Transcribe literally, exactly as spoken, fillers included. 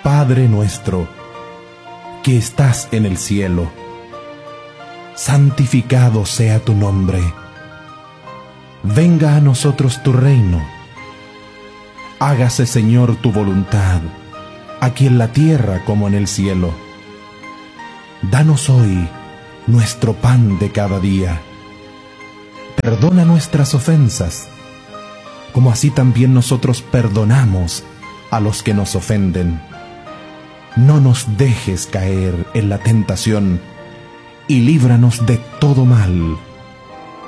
Padre nuestro, que estás en el cielo, santificado sea tu nombre. Venga a nosotros tu reino. Hágase, Señor, tu voluntad, aquí en la tierra como en el cielo. Danos hoy nuestro pan de cada día. Perdona nuestras ofensas, como así también nosotros perdonamos a los que nos ofenden. No nos dejes caer en la tentación, y líbranos de todo mal.